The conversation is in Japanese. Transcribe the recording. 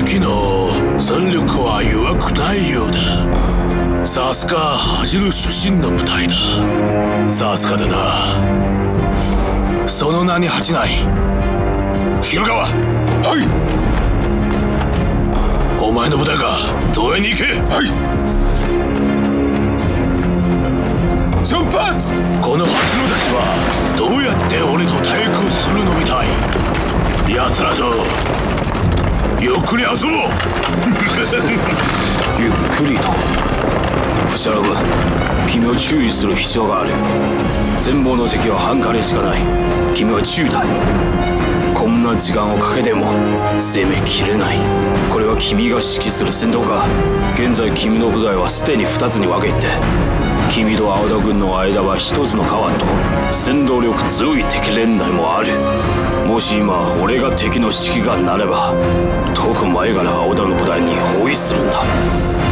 時の戦力は弱くないようだ。さすが恥じる出身の部隊だ。さすがだな。その名に恥じない。広川。はい。お前の部隊が東映に行け。はい。出発。この八郎たちはどうやって俺と対抗するのみたい。奴らとゆっくり遊ぼう。 ゆっくりと。藤原君、君を注意する必要がある。前方の敵は半カレしかない。君は注意だ。こんな時間をかけても攻めきれない。これは君が指揮する戦闘か。現在君の部隊はすでに2つに分けて、君と青田軍の間は1つの川と戦闘力強い敵連隊もある。もし今俺が敵の指揮官になれば、遠く前から青田の部隊に包囲するんだ。